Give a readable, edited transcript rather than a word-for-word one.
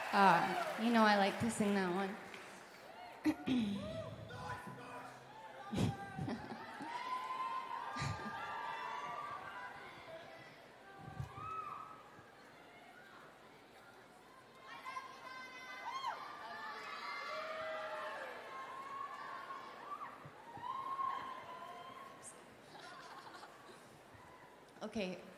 You know I like to sing that one. Okay,